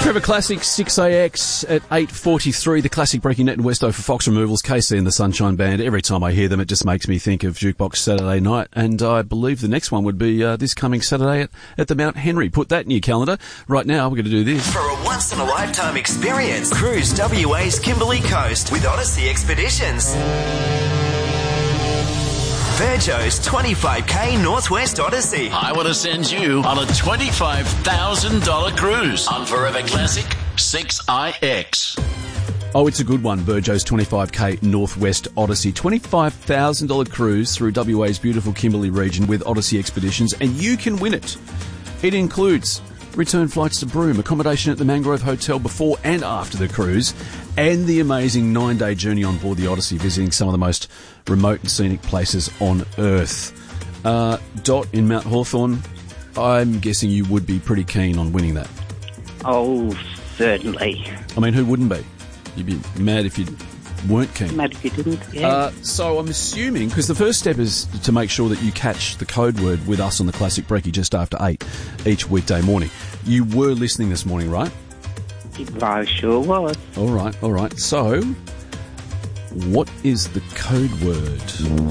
Trevor Classic 6AX at 8:43. The classic breaking net in Westo for Fox Removals, KC and the Sunshine Band. Every time I hear them, it just makes me think of Jukebox Saturday Night. And I believe the next one would be this coming Saturday at the Mount Henry. Put that in your calendar. Right now, we're going to do this. For a once-in-a-lifetime experience, cruise WA's Kimberley Coast with Odyssey Expeditions. Virgo's 25k Northwest Odyssey. I want to send you on a $25,000 cruise on Forever Classic 6IX. Oh, it's a good one, Virgo's 25k Northwest Odyssey. $25,000 cruise through WA's beautiful Kimberley region with Odyssey Expeditions, and you can win it. It includes return flights to Broome, accommodation at the Mangrove Hotel before and after the cruise, and the amazing 9-day journey on board the Odyssey, visiting some of the most remote and scenic places on Earth. Dot, in Mount Hawthorn, I'm guessing you would be pretty keen on winning that. Oh, certainly. I mean, who wouldn't be? You'd be mad if you weren't keen. Mad if you didn't, yeah. So I'm assuming, because the first step is to make sure that you catch the code word with us on the Classic Brekkie just after 8 each weekday morning. You were listening this morning, right? I sure was. All right. So, what is the code word?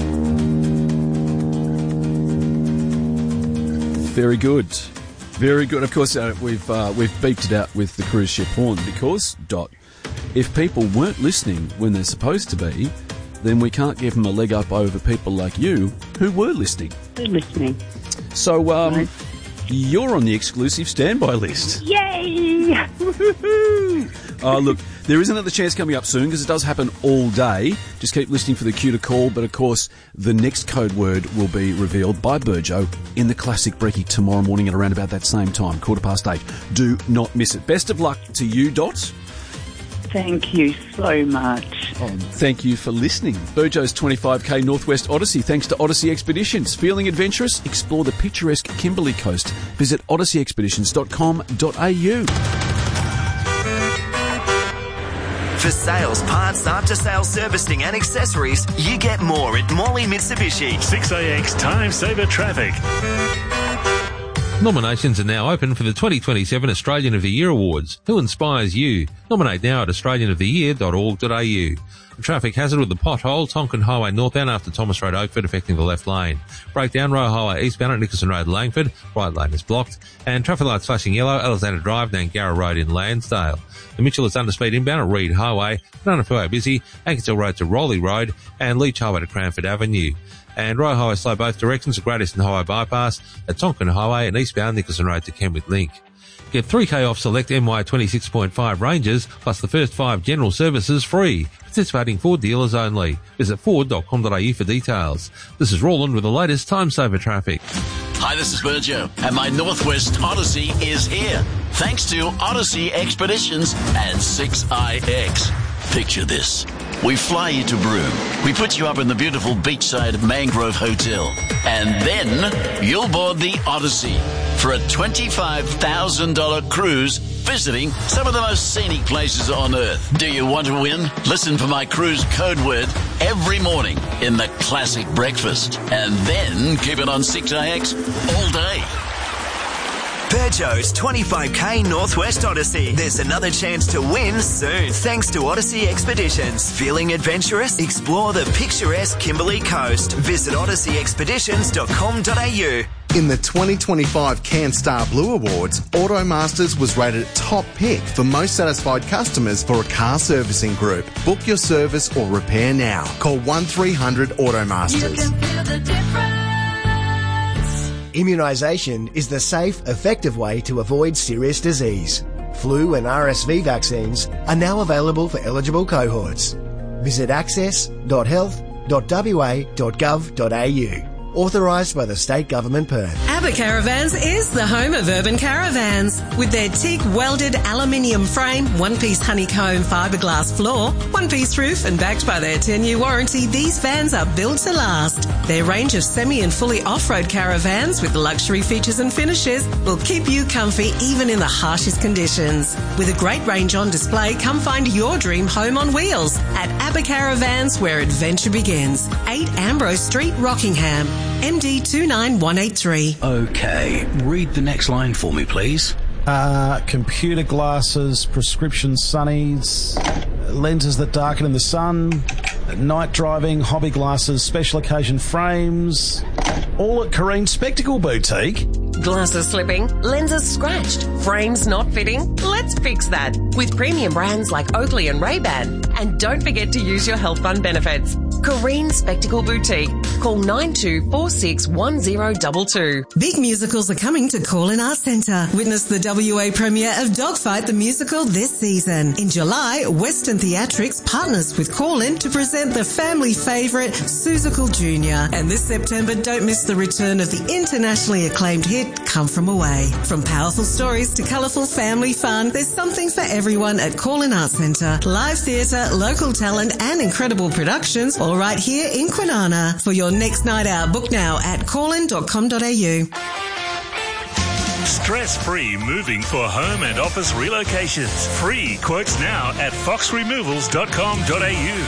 Very good. Of course, we've beeped it out with the cruise ship horn because, Dot, if people weren't listening when they're supposed to be, then we can't give them a leg up over people like you who were listening. They're listening. So, right. You're on the exclusive standby list. Yay! Oh, look, there is another chance coming up soon because it does happen all day. Just keep listening for the cue to call. But, of course, the next code word will be revealed by Burjo in the Classic Brekkie tomorrow morning at around about that same time, 8:15. Do not miss it. Best of luck to you, Dot. Thank you so much. Oh, thank you for listening. Burjo's 25k Northwest Odyssey, thanks to Odyssey Expeditions. Feeling adventurous? Explore the picturesque Kimberley coast. Visit odysseyexpeditions.com.au. For sales, parts, after-sales servicing and accessories, you get more at Morley Mitsubishi. 6AX Time Saver Traffic. Nominations are now open for the 2027 Australian of the Year Awards. Who inspires you? Nominate now at australianoftheyear.org.au. A traffic hazard with the pothole, Tonkin Highway northbound after Thomas Road, Oakford, affecting the left lane. Breakdown, Royal Highway eastbound at Nicholson Road, Langford. Right lane is blocked. And traffic lights flashing yellow, Alexander Drive, Nangara Road in Lansdale. The Mitchell is under speed inbound at Reed Highway. Banana Freeway busy, Ankersell Road to Rowley Road, and Leach Highway to Cranford Avenue. And Royal Highway slow both directions at Great Eastern Highway bypass at Tonkin Highway and eastbound Nicholson Road to Kenwick Link. Get 3K off select MY 26.5 Rangers plus the first 5 general services free. Participating Ford dealers only. Visit Ford.com.au for details. This is Roland with the latest time saver traffic. Hi, this is Burjo, and my Northwest Odyssey is here. Thanks to Odyssey Expeditions and 6IX. Picture this. We fly you to Broome. We put you up in the beautiful beachside Mangrove Hotel. And then you'll board the Odyssey for a $25,000 cruise visiting some of the most scenic places on Earth. Do you want to win? Listen for my cruise code word every morning in the Classic Breakfast. And then keep it on 6IX all day. Burjo's 25k Northwest Odyssey. There's another chance to win soon, thanks to Odyssey Expeditions. Feeling adventurous? Explore the picturesque Kimberley coast. Visit odysseyexpeditions.com.au. In the 2025 CanStar Blue Awards, Automasters was rated top pick for most satisfied customers for a car servicing group. Book your service or repair now. Call 1300 Automasters. You can feel the difference. Immunisation is the safe, effective way to avoid serious disease. Flu and RSV vaccines are now available for eligible cohorts. Visit access.health.wa.gov.au. Authorised by the State Government Perth. ABBA Caravans is the home of urban caravans. With their teak welded aluminium frame, one-piece honeycomb fiberglass floor, one-piece roof and backed by their 10-year warranty, these vans are built to last. Their range of semi and fully off-road caravans with luxury features and finishes will keep you comfy even in the harshest conditions. With a great range on display, come find your dream home on wheels at ABBA Caravans, where adventure begins. 8 Ambrose Street, Rockingham. MD 29183. Okay, read the next line for me, please. computer glasses, prescription sunnies, lenses that darken in the sun, night driving, hobby glasses, special occasion frames, all at Careen Spectacle Boutique. Glasses slipping, lenses scratched, frames not fitting? Let's fix that with premium brands like Oakley and Ray-Ban. And don't forget to use your health fund benefits. Careen Spectacle Boutique. Call 92461022. Big musicals are coming to Call-In Arts Centre. Witness the WA premiere of Dogfight the Musical this season. In July, Western Theatrics partners with Call-In to present the family favourite Seussical Jr. And this September, don't miss the return of the internationally acclaimed hit Come From Away. From powerful stories to colourful family fun, there's something for everyone at Call-In Arts Centre. Live theatre, local talent and incredible productions all right here in Kwinana. For your next night out, book now at callin.com.au. Stress-free moving for home and office relocations. Free quotes now at foxremovals.com.au.